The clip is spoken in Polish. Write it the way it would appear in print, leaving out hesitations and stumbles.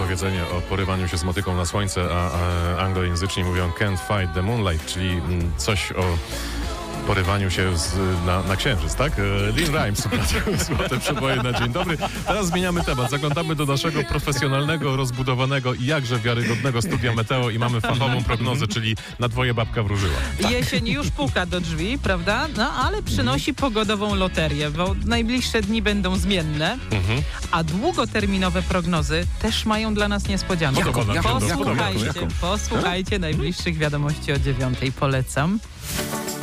powiedzenie o porywaniu się z motyką na słońce, a anglojęzyczni mówią can't fight the moonlight, czyli coś o porywaniu się na księżyc, tak? Lin Rimes uprawił złote przeboje na dzień dobry. Teraz zmieniamy temat. Zaglądamy do naszego profesjonalnego, rozbudowanego i jakże wiarygodnego studia Meteo i mamy fachową prognozę, czyli na dwoje babka wróżyła. Tak. Jesień już puka do drzwi, prawda? No ale przynosi pogodową loterię, bo najbliższe dni będą zmienne, a długoterminowe prognozy też mają dla nas niespodziankę. Jaką? Posłuchajcie najbliższych wiadomości o 9:00. Polecam.